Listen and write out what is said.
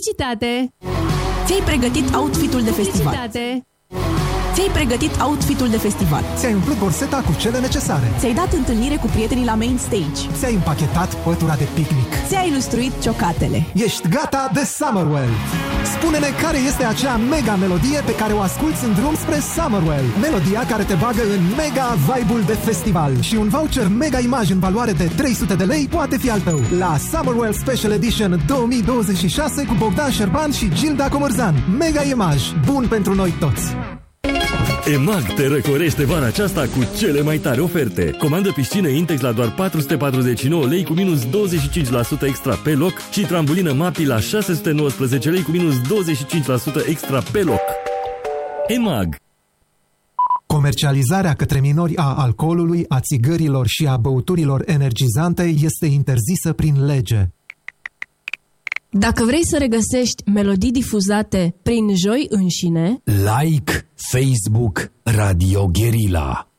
Publicitate! Ți-ai pregătit outfit-ul de festival. Publicitate! Ți-ai pregătit outfit-ul de festival. Ți-ai umplut borseta cu cele necesare. Ți-ai dat întâlnire cu prietenii la main stage. Ți-ai împachetat pătura de picnic. Ți-ai ilustruit ciocatele. Ești gata de Summerwell. Spune-ne care este acea mega melodie pe care o asculți în drum spre Summerwell. Melodia care te bagă în mega vibe-ul de festival. Și un voucher mega image în valoare de 300 de lei poate fi al tău. La Summerwell Special Edition 2026 cu Bogdan Șerban și Gilda Comărzan. Mega image. Bun pentru noi toți. EMAG te răcorește vara aceasta cu cele mai tari oferte. Comandă piscină Intex la doar 449 lei cu minus 25% extra pe loc și trambulină MAPI la 619 lei cu minus 25% extra pe loc. EMAG. Comercializarea către minori a alcoolului, a țigărilor și a băuturilor energizante este interzisă prin lege. Dacă vrei să regăsești melodii difuzate prin Joi înșine, like Facebook Radio Guerilla.